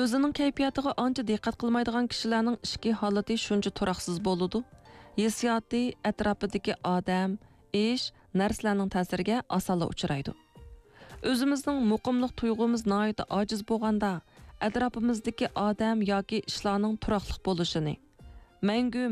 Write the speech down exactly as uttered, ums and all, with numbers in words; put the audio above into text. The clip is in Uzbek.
O'zining kayfiyatiga ancha diqqat qilmaydigan kishilarning ishki holati shuncha turaqsiz bo'ladi. Hissiyoti atrofidagi odam, ish, narsalarning ta'siriga osonla uchraydi. O'zimizning muqimlik tuyg'umiz nihoyat ojiz bo'lganda, atrofimizdagi odam yoki ishlarning turaqliq bo'lishini, mangu